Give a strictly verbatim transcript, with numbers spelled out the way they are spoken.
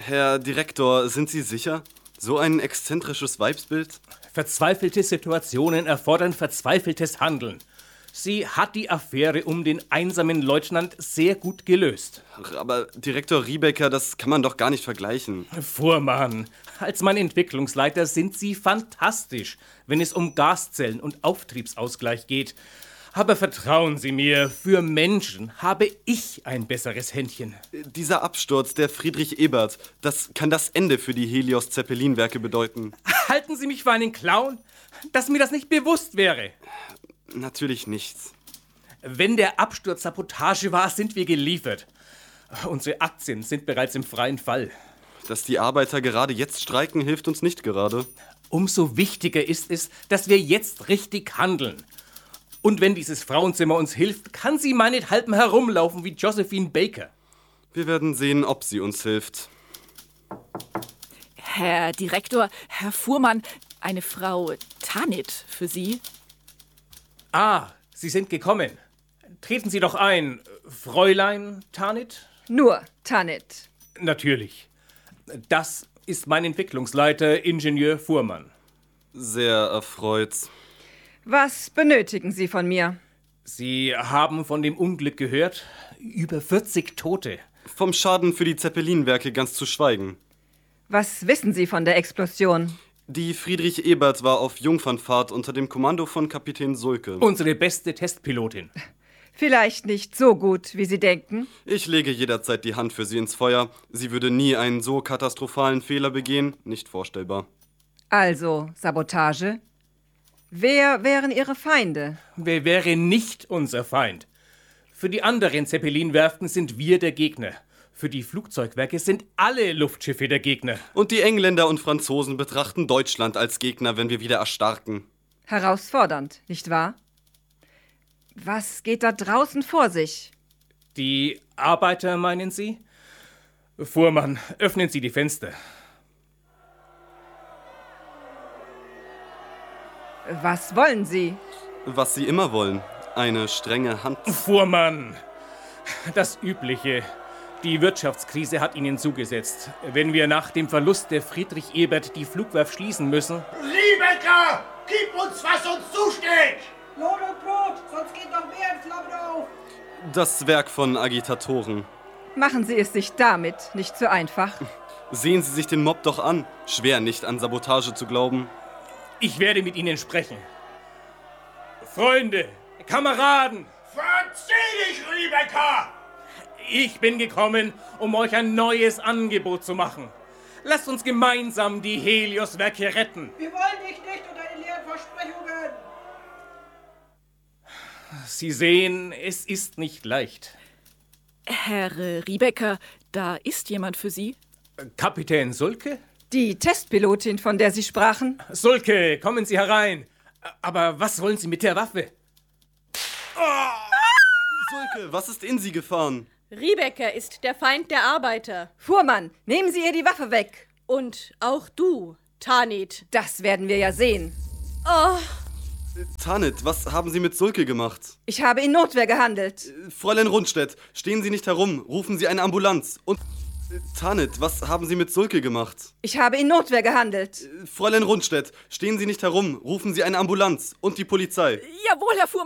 Herr Direktor, sind Sie sicher? So ein exzentrisches Weibsbild? Verzweifelte Situationen erfordern verzweifeltes Handeln. Sie hat die Affäre um den einsamen Leutnant sehr gut gelöst. Ach, aber Direktor Riebecker, das kann man doch gar nicht vergleichen. Fuhrmann, als mein Entwicklungsleiter sind Sie fantastisch, wenn es um Gaszellen und Auftriebsausgleich geht. Aber vertrauen Sie mir, für Menschen habe ich ein besseres Händchen. Dieser Absturz der Friedrich Ebert, das kann das Ende für die Helios-Zeppelin-Werke bedeuten. Halten Sie mich für einen Clown? Dass mir das nicht bewusst wäre. Natürlich nichts. Wenn der Absturz Sabotage war, sind wir geliefert. Unsere Aktien sind bereits im freien Fall. Dass die Arbeiter gerade jetzt streiken, hilft uns nicht gerade. Umso wichtiger ist es, dass wir jetzt richtig handeln. Und wenn dieses Frauenzimmer uns hilft, kann sie meinethalben herumlaufen wie Josephine Baker. Wir werden sehen, ob sie uns hilft. Herr Direktor, Herr Fuhrmann, eine Frau Tanit für Sie. Ah, Sie sind gekommen. Treten Sie doch ein, Fräulein Tanit? Nur Tanit. Natürlich. Das ist mein Entwicklungsleiter, Ingenieur Fuhrmann. Sehr erfreut. Was benötigen Sie von mir? Sie haben von dem Unglück gehört? Über vierzig Tote. Vom Schaden für die Zeppelinwerke ganz zu schweigen. Was wissen Sie von der Explosion? Die Friedrich Ebert war auf Jungfernfahrt unter dem Kommando von Kapitän Sulke. Unsere beste Testpilotin. Vielleicht nicht so gut, wie Sie denken. Ich lege jederzeit die Hand für sie ins Feuer. Sie würde nie einen so katastrophalen Fehler begehen. Nicht vorstellbar. Also, Sabotage? Wer wären Ihre Feinde? Wer wäre nicht unser Feind? Für die anderen Zeppelinwerften sind wir der Gegner. Für die Flugzeugwerke sind alle Luftschiffe der Gegner. Und die Engländer und Franzosen betrachten Deutschland als Gegner, wenn wir wieder erstarken. Herausfordernd, nicht wahr? Was geht da draußen vor sich? Die Arbeiter, meinen Sie? Fuhrmann, öffnen Sie die Fenster. Was wollen Sie? Was sie immer wollen. Eine strenge Hand. Fuhrmann, das Übliche. Die Wirtschaftskrise hat Ihnen zugesetzt. Wenn wir nach dem Verlust der Friedrich Ebert die Flugwerft schließen müssen... Riebecker, gib uns, was uns zusteht! Lohn und Brot, sonst geht noch mehr in Flammen auf! Das Werk von Agitatoren. Machen Sie es sich damit nicht so einfach? Sehen Sie sich den Mob doch an. Schwer nicht an Sabotage zu glauben. Ich werde mit Ihnen sprechen. Freunde, Kameraden! Verzieh dich, Riebecker! Ich bin gekommen, um euch ein neues Angebot zu machen. Lasst uns gemeinsam die Helios-Werke retten. Wir wollen dich nicht unter den leeren Versprechungen! Sie sehen, es ist nicht leicht. Herr äh, Riebecker, da ist jemand für Sie. Kapitän Sulke? Die Testpilotin, von der Sie sprachen? Sulke, kommen Sie herein. Aber was wollen Sie mit der Waffe? Sulke, was ist in Sie gefahren? Riebecker ist der Feind der Arbeiter. Fuhrmann, nehmen Sie ihr die Waffe weg. Und auch du, Tanit. Das werden wir ja sehen. Oh, Tanit, was haben Sie mit Sulke gemacht? Ich habe in Notwehr gehandelt. Fräulein Rundstedt, stehen Sie nicht herum. Rufen Sie eine Ambulanz. Und Tanit, was haben Sie mit Sulke gemacht? Ich habe in Notwehr gehandelt. Fräulein Rundstedt, stehen Sie nicht herum. Rufen Sie eine Ambulanz und die Polizei. Jawohl, Herr Fuhrmann.